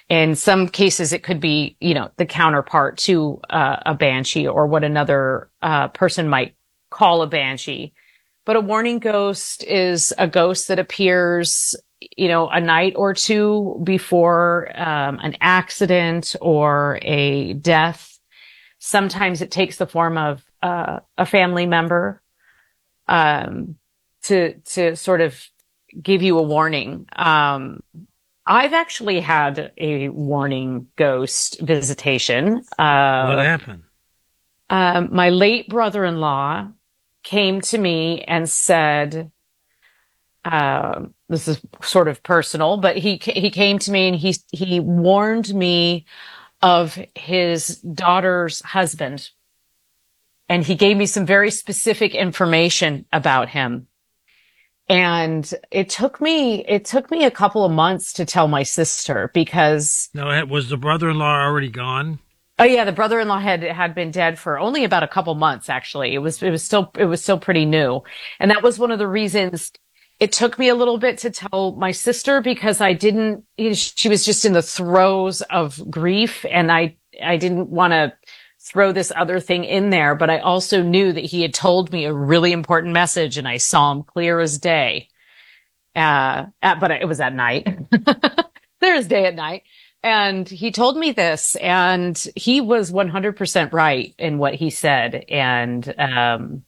In some cases, it could be, the counterpart to a banshee or what another person might call a banshee. But a warning ghost is a ghost that appears, a night or two before an accident or a death. Sometimes it takes the form of a family member to sort of give you a warning. I've actually had a warning ghost visitation. What happened? My late brother-in-law came to me and said, this is sort of personal, but he came to me and he warned me of his daughter's husband. And he gave me some very specific information about him. And it took me a couple of months to tell my sister because. Now, was the brother-in-law already gone? Oh yeah, the brother-in-law had been dead for only about a couple months, actually. It was still pretty new. And that was one of the reasons it took me a little bit to tell my sister because she was just in the throes of grief and I didn't want to throw this other thing in there, but I also knew that he had told me a really important message and I saw him clear as day. But it was at night, Thursday at night. And he told me this and he was 100% right in what he said. And,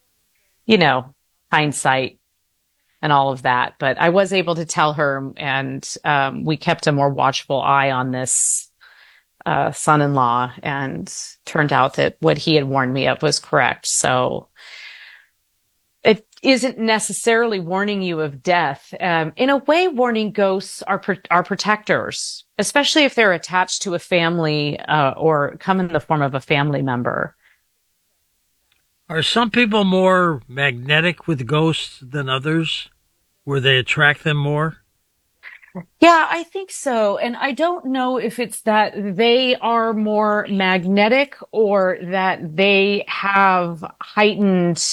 hindsight and all of that, but I was able to tell her and, we kept a more watchful eye on this son-in-law and turned out that what he had warned me of was correct. So it isn't necessarily warning you of death. In a way, warning ghosts are protectors, especially if they're attached to a family or come in the form of a family member. Are some people more magnetic with ghosts than others, where they attract them more? Yeah, I think so. And I don't know if it's that they are more magnetic or that they have heightened,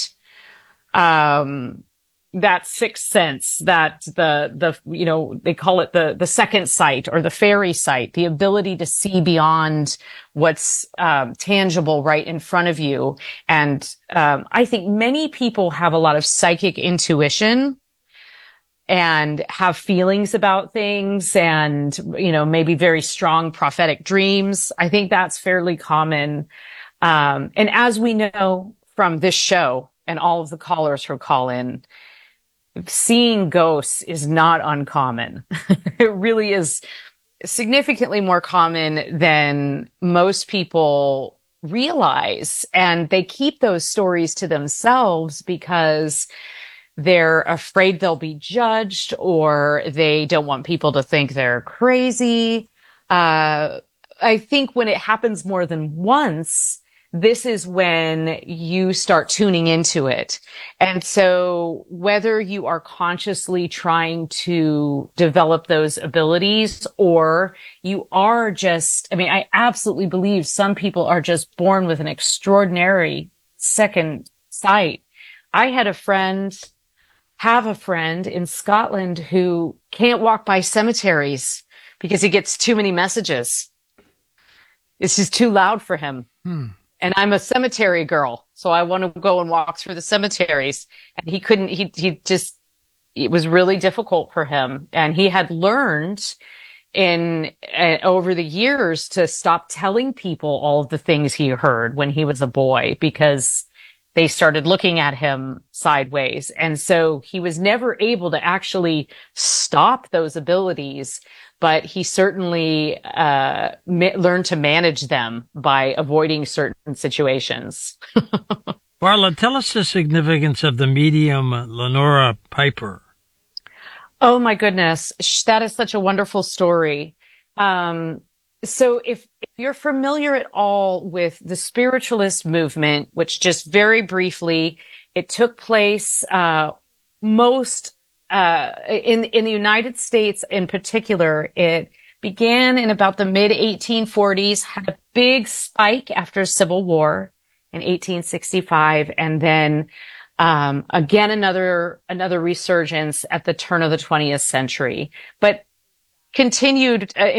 that sixth sense, that they call it the second sight or the fairy sight, the ability to see beyond what's, tangible right in front of you. And, I think many people have a lot of psychic intuition and have feelings about things and, maybe very strong prophetic dreams. I think that's fairly common. And as we know from this show and all of the callers who call in, seeing ghosts is not uncommon. It really is significantly more common than most people realize. And they keep those stories to themselves because they're afraid they'll be judged or they don't want people to think they're crazy. I think when it happens more than once, this is when you start tuning into it. And so whether you are consciously trying to develop those abilities or you are I absolutely believe some people are just born with an extraordinary second sight. I have a friend in Scotland who can't walk by cemeteries because he gets too many messages. It's just too loud for him. And I'm a cemetery girl, so I want to go and walk through the cemeteries. And he couldn't, it was really difficult for him. And he had learned over the years to stop telling people all of the things he heard when he was a boy because they started looking at him sideways. And so he was never able to actually stop those abilities, but he certainly learned to manage them by avoiding certain situations. Marla, tell us the significance of the medium Lenora Piper. Oh my goodness. That is such a wonderful story. So if you're familiar at all with the spiritualist movement, which just very briefly, it took place, most, in the United States in particular, it began in about the mid 1840s, had a big spike after Civil War in 1865, and then, again, another resurgence at the turn of the 20th century, but continued,